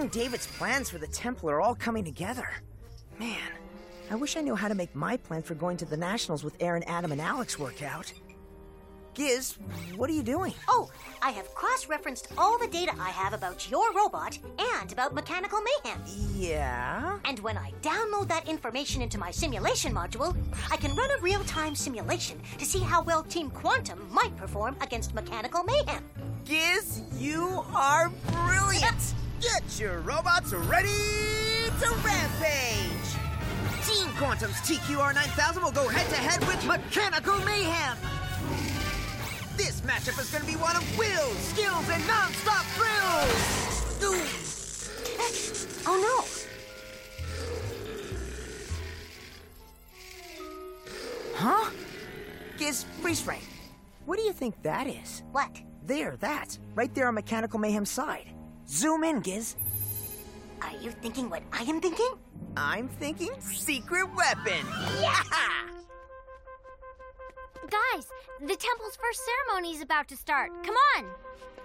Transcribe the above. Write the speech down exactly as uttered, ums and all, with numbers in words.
King David's plans for the temple are all coming together. Man, I wish I knew how to make my plan for going to the Nationals with Aaron, Adam, and Alex work out. Giz, what are you doing? Oh, I have cross-referenced all the data I have about your robot and about Mechanical Mayhem. Yeah? And when I download that information into my simulation module, I can run a real-time simulation to see how well Team Quantum might perform against Mechanical Mayhem. Giz, you are brilliant! Get your robots ready to rampage! Team Quantum's T Q R nine thousand will go head-to-head with Mechanical Mayhem! This matchup is going to be one of wills, skills, and non-stop thrills! Ooh. Oh no! Huh? Giz, freeze frame. What do you think that is? What? There, that. Right there on Mechanical Mayhem's side. Zoom in, Giz. Are you thinking what I am thinking? I'm thinking secret weapon. Yeah! Guys, the temple's first ceremony is about to start. Come on!